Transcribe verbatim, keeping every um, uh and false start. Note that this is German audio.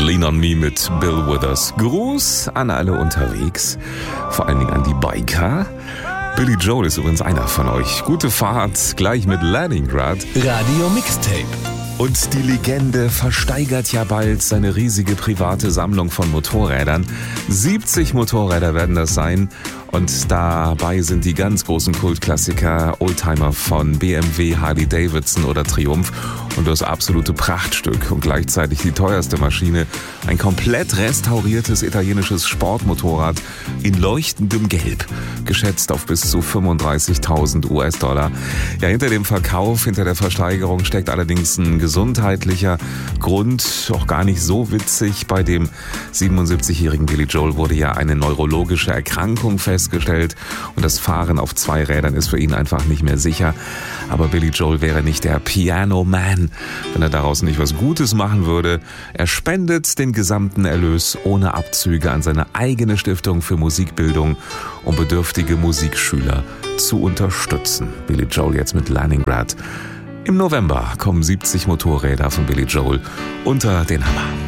Lean on Me mit Bill Withers. Gruß an alle unterwegs, vor allen Dingen an die Biker. Billy Joel ist übrigens einer von euch. Gute Fahrt, gleich mit Leningrad. Radio Mixtape. Und die Legende versteigert ja bald seine riesige private Sammlung von Motorrädern. siebzig Motorräder werden das sein. Und dabei sind die ganz großen Kultklassiker, Oldtimer von B M W, Harley Davidson oder Triumph. Und das absolute Prachtstück und gleichzeitig die teuerste Maschine, ein komplett restauriertes italienisches Sportmotorrad in leuchtendem Gelb, geschätzt auf bis zu fünfunddreißigtausend US-Dollar. Ja, hinter dem Verkauf, hinter der Versteigerung steckt allerdings ein gesundheitlicher Grund, auch gar nicht so witzig. Bei dem siebenundsiebzigjährigen Billy Joel wurde ja eine neurologische Erkrankung festgestellt und das Fahren auf zwei Rädern ist für ihn einfach nicht mehr sicher. Aber Billy Joel wäre nicht der Piano Man, wenn er daraus nicht was Gutes machen würde. Er spendet den gesamten Erlös ohne Abzüge an seine eigene Stiftung für Musikbildung, um bedürftige Musikschüler zu unterstützen. Billy Joel jetzt mit Leningrad. Im November kommen siebzig Motorräder von Billy Joel unter den Hammer.